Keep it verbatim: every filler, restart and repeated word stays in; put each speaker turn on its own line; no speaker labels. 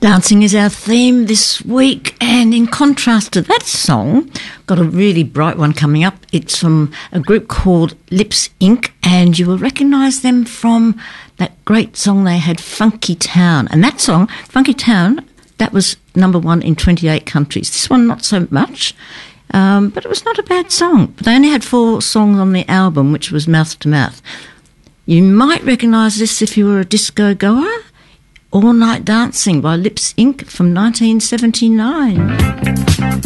Dancing is our theme this week, and in contrast to that song, got a really bright one coming up. It's from a group called Lips Incorporated, and you will recognise them from that great song they had, Funky Town. And that song, Funky Town, that was number one in twenty-eight countries. This one, not so much, um, but it was not a bad song. But they only had four songs on the album, which was Mouth to Mouth. You might recognise this if you were a disco goer. All Night Dancing by Lips Incorporated from nineteen seventy-nine.